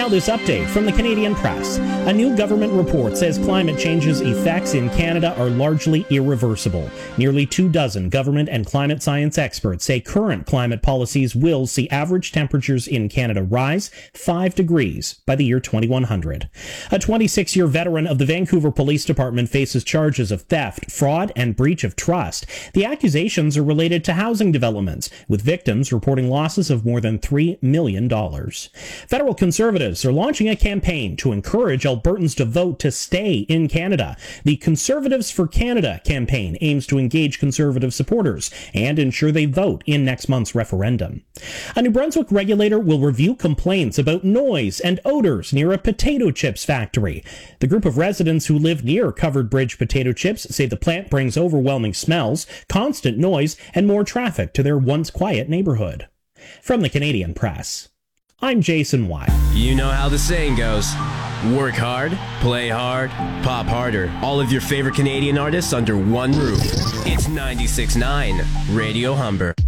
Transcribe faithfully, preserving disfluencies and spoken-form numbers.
now this update from the Canadian Press. A new government report says climate change's effects in Canada are largely irreversible. Nearly two dozen government and climate science experts say current climate policies will see average temperatures in Canada rise five degrees by the year twenty-one hundred. A twenty-six-year veteran of the Vancouver Police Department faces charges of theft, fraud, and breach of trust. The accusations are related to housing developments, with victims reporting losses of more than three million dollars. Federal Conservatives are launching a campaign to encourage Albertans to vote to stay in Canada. The Conservatives for Canada campaign aims to engage Conservative supporters and ensure they vote in next month's referendum. A New Brunswick regulator will review complaints about noise and odors near a potato chips factory. The group of residents who live near Covered Bridge Potato Chips say the plant brings overwhelming smells, constant noise, and more traffic to their once quiet neighborhood. From the Canadian Press, I'm Jason White. You know how the saying goes. Work hard, play hard, pop harder. All of your favorite Canadian artists under one roof. It's ninety-six point nine Radio Humber.